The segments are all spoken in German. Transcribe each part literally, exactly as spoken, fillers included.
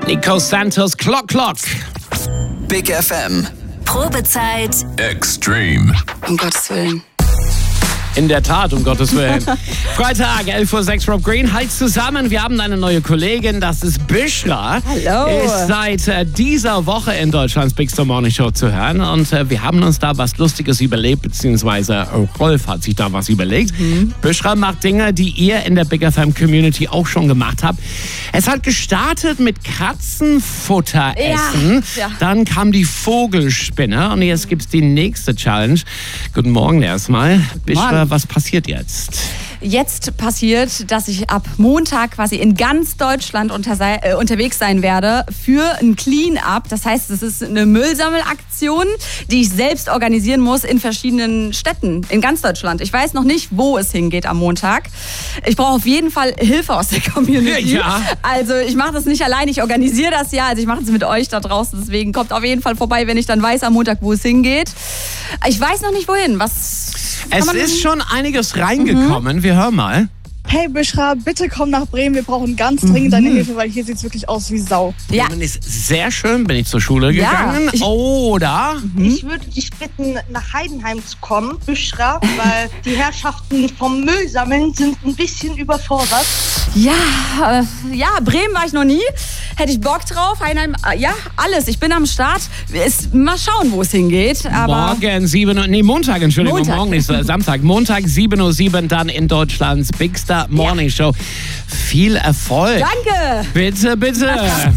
Nico Santos, Clock Clock. Big F M. Probezeit. Extreme. Um Gottes Willen. In der Tat, um Gottes Willen. Freitag, elf Uhr sechs, Rob Green. Halt zusammen, wir haben eine neue Kollegin, das ist Bishra. Hallo. Ist seit äh, dieser Woche in Deutschlands Big Star Morning Show zu hören. Und äh, wir haben uns da was Lustiges überlegt, beziehungsweise äh, Rolf hat sich da was überlegt. Mhm. Bishra macht Dinge, die ihr in der Big F M Community auch schon gemacht habt. Es hat gestartet mit Katzenfutter essen. Ja, ja. Dann kam die Vogelspinne und jetzt gibt es die nächste Challenge. Guten Morgen erstmal. Bishra, was passiert jetzt? Jetzt passiert, dass ich ab Montag quasi in ganz Deutschland unter, äh, unterwegs sein werde für ein Clean-Up. Das heißt, es ist eine Müllsammelaktion, die ich selbst organisieren muss in verschiedenen Städten in ganz Deutschland. Ich weiß noch nicht, wo es hingeht am Montag. Ich brauche auf jeden Fall Hilfe aus der Community. Ja. Also ich mache das nicht allein, ich organisiere das ja. Also ich mache es mit euch da draußen. Deswegen kommt auf jeden Fall vorbei, wenn ich dann weiß am Montag, wo es hingeht. Ich weiß noch nicht, wohin. Was Es ist schon einiges reingekommen. Mhm. Wir hören mal. Hey Bishra, bitte komm nach Bremen, wir brauchen ganz dringend deine Hilfe, weil hier sieht es wirklich aus wie Sau. Ja. Bremen ist sehr schön, bin ich zur Schule Ja. gegangen. Ich- Oder? Ich würde dich bitten, nach Heidenheim zu kommen, Bishra, weil die Herrschaften vom Müllsammeln sind ein bisschen überfordert. Ja, äh, ja, Bremen war ich noch nie. Hätte ich Bock drauf. Heinheim, äh, ja, alles. Ich bin am Start. Es, mal schauen, wo es hingeht. Aber Morgen sieben Uhr, nee, Montag, Entschuldigung, Montag. morgen ist äh, Samstag. Montag sieben Uhr sieben, dann in Deutschlands Big Star Morning Show. Viel Erfolg. danke. Bitte, bitte.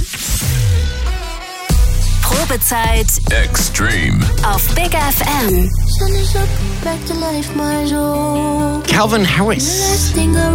Probezeit Extreme. auf Big F M. Calvin Harris.